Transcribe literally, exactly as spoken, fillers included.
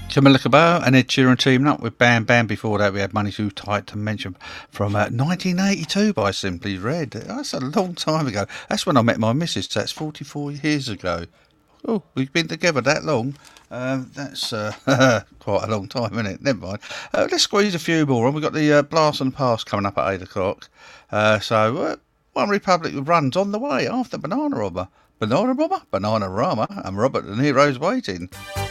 Camilla Cabello and Ed Sheeran teaming up with Bam Bam. Before that, we had Money Too Tight to Mention from uh, nineteen eighty-two by Simply Red. That's a long time ago. That's when I met my missus. That's forty-four years ago. Oh, we've been together that long. Um, that's uh, quite a long time, isn't it? Never mind. Uh, let's squeeze a few more on. We've got the uh, Blast and Pass coming up at eight o'clock. Uh, so, uh, One Republic runs on the way after Banana Robber. Banana Robber, Banana Rama, and Robert De Niro's waiting.